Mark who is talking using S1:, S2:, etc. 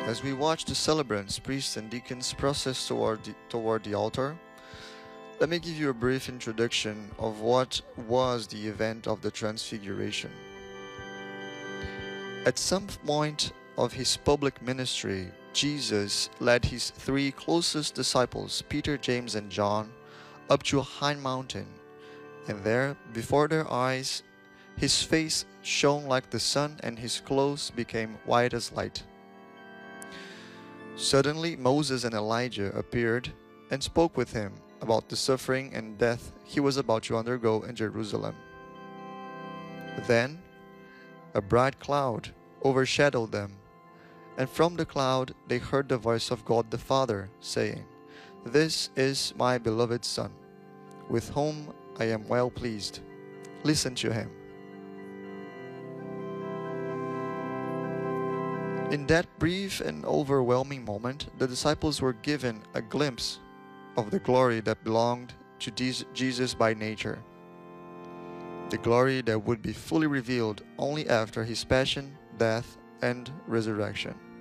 S1: As we watch the celebrants, priests, and deacons process toward the altar, let me give you a brief introduction of what was the event of the Transfiguration. At some point of his public ministry, Jesus led his three closest disciples, Peter, James, and John, up to a high mountain, and there, before their eyes, his face shone like the sun and his clothes became white as light. Suddenly Moses and Elijah appeared and spoke with him about the suffering and death he was about to undergo in Jerusalem. Then a bright cloud overshadowed them, and from the cloud they heard the voice of God the Father saying, "This is my beloved Son, with whom I am well pleased. Listen to him." In that brief and overwhelming moment, the disciples were given a glimpse of the glory that belonged to Jesus by nature, the glory that would be fully revealed only after his passion, death, and resurrection.